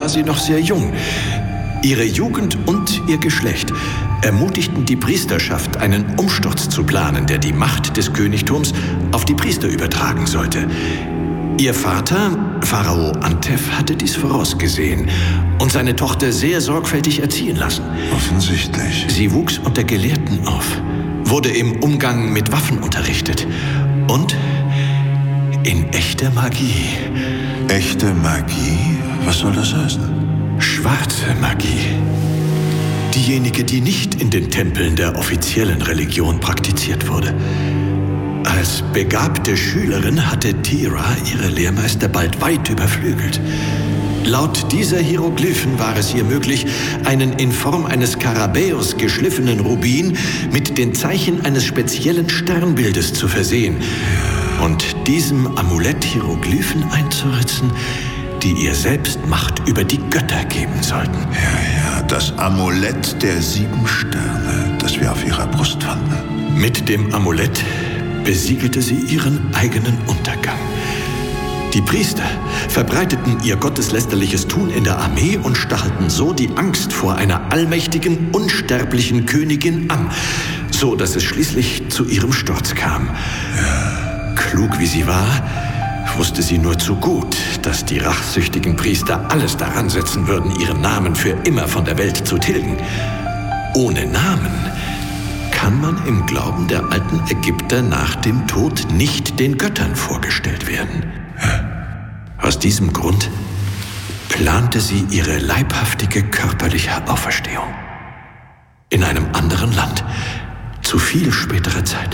war sie noch sehr jung. Ihre Jugend und ihr Geschlecht ermutigten die Priesterschaft, einen Umsturz zu planen, der die Macht des Königtums auf die Priester übertragen sollte. Ihr Vater, Pharao Antef, hatte dies vorausgesehen und seine Tochter sehr sorgfältig erziehen lassen. Offensichtlich. Sie wuchs unter Gelehrten auf, wurde im Umgang mit Waffen unterrichtet und in echter Magie. Echte Magie? Was soll das heißen? Schwarze Magie. Diejenige, die nicht in den Tempeln der offiziellen Religion praktiziert wurde. Als begabte Schülerin hatte Tira ihre Lehrmeister bald weit überflügelt. Laut dieser Hieroglyphen war es ihr möglich, einen in Form eines Skarabäus geschliffenen Rubin mit den Zeichen eines speziellen Sternbildes zu versehen und diesem Amulett Hieroglyphen einzuritzen, die ihr selbst Macht über die Götter geben sollten. Ja, das Amulett der 7 Sterne, das wir auf ihrer Brust fanden. Mit dem Amulett besiegelte sie ihren eigenen Untergang. Die Priester verbreiteten ihr gotteslästerliches Tun in der Armee und stachelten so die Angst vor einer allmächtigen, unsterblichen Königin an, so dass es schließlich zu ihrem Sturz kam. Ja. Klug wie sie war, wusste sie nur zu gut, dass die rachsüchtigen Priester alles daran setzen würden, ihren Namen für immer von der Welt zu tilgen. Ohne Namen kann man im Glauben der alten Ägypter nach dem Tod nicht den Göttern vorgestellt werden. Aus diesem Grund plante sie ihre leibhaftige körperliche Auferstehung. In einem anderen Land, zu viel späterer Zeit.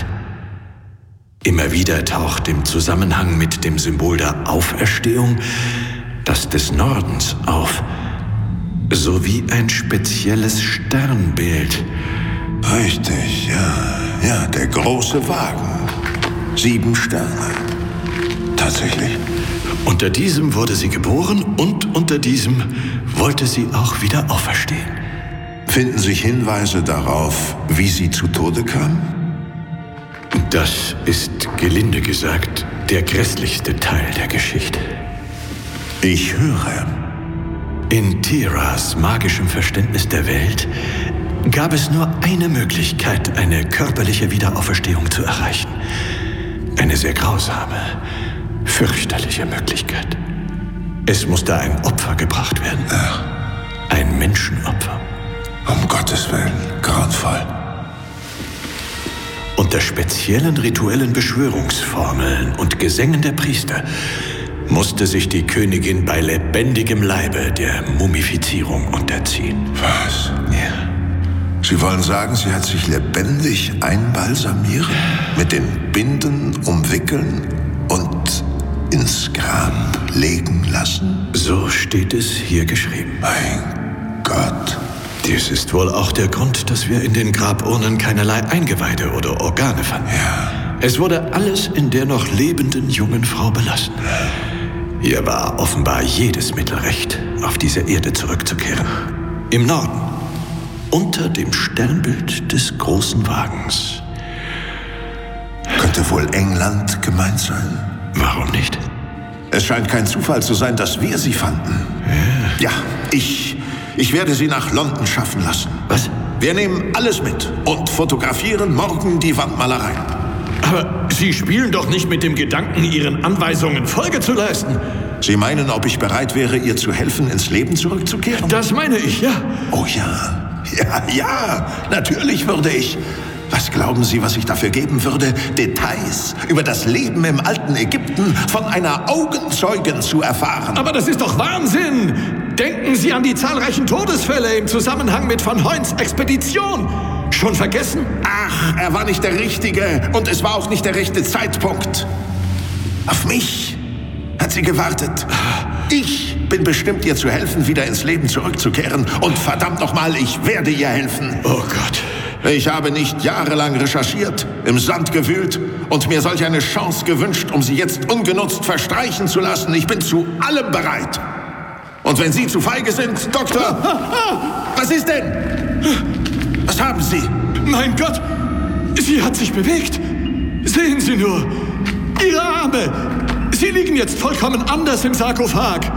Immer wieder taucht im Zusammenhang mit dem Symbol der Auferstehung das des Nordens auf, sowie ein spezielles Sternbild. Richtig, ja, der große Wagen. 7 Sterne. Tatsächlich. Unter diesem wurde sie geboren und unter diesem wollte sie auch wieder auferstehen. Finden sich Hinweise darauf, wie sie zu Tode kam? Das ist, gelinde gesagt, der grässlichste Teil der Geschichte. Ich höre. In Tiras magischem Verständnis der Welt gab es nur eine Möglichkeit, eine körperliche Wiederauferstehung zu erreichen. Eine sehr grausame, fürchterliche Möglichkeit. Es musste ein Opfer gebracht werden. Ach. Ein Menschenopfer. Um Gottes Willen, grauenvoll. Unter speziellen rituellen Beschwörungsformeln und Gesängen der Priester musste sich die Königin bei lebendigem Leibe der Mumifizierung unterziehen. Was? Ja. Sie wollen sagen, sie hat sich lebendig einbalsamieren, mit den Binden umwickeln und ins Grab legen lassen? So steht es hier geschrieben. Mein Gott. Dies ist wohl auch der Grund, dass wir in den Graburnen keinerlei Eingeweide oder Organe fanden. Ja. Es wurde alles in der noch lebenden jungen Frau belassen. Hier war offenbar jedes Mittel recht, auf diese Erde zurückzukehren. Im Norden, unter dem Sternbild des großen Wagens. Könnte wohl England gemeint sein? Warum nicht? Es scheint kein Zufall zu sein, dass wir sie fanden. Ja, ich werde sie nach London schaffen lassen. Was? Wir nehmen alles mit und fotografieren morgen die Wandmalerei. Aber Sie spielen doch nicht mit dem Gedanken, Ihren Anweisungen Folge zu leisten. Sie meinen, ob ich bereit wäre, ihr zu helfen, ins Leben zurückzukehren? Das meine ich, ja. Oh ja. Ja, natürlich würde ich. Was glauben Sie, was ich dafür geben würde, Details über das Leben im alten Ägypten von einer Augenzeugin zu erfahren? Aber das ist doch Wahnsinn! Denken Sie an die zahlreichen Todesfälle im Zusammenhang mit von Hoyns Expedition. Schon vergessen? Ach, er war nicht der Richtige und es war auch nicht der rechte Zeitpunkt. Auf mich hat sie gewartet. Ich bin bestimmt, ihr zu helfen, wieder ins Leben zurückzukehren. Und verdammt nochmal, ich werde ihr helfen. Oh Gott. Ich habe nicht jahrelang recherchiert, im Sand gewühlt und mir solch eine Chance gewünscht, um sie jetzt ungenutzt verstreichen zu lassen. Ich bin zu allem bereit. Und wenn Sie zu feige sind, Doktor... Was ist denn? Was haben Sie? Mein Gott, sie hat sich bewegt. Sehen Sie nur, Ihre Arme. Sie liegen jetzt vollkommen anders im Sarkophag.